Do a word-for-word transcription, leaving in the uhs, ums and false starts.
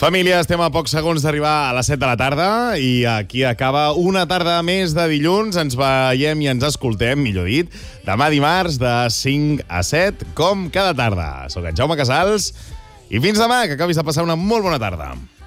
Família, estem a pocs segons d'arribar a les set de la tarda i aquí acaba una tarda més de dilluns. Ens veiem i ens escoltem, millor dit, demà dimarts de cinc a set, com cada tarda. Soc en Jaume Casals i fins demà, que acabis de passar una molt bona tarda.